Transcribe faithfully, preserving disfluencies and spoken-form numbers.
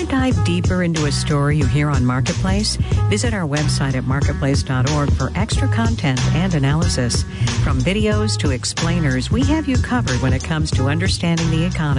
to dive deeper into a story you hear on Marketplace? Visit our website at marketplace dot org for extra content and analysis. From videos to explainers, we have you covered when it comes to understanding the economy.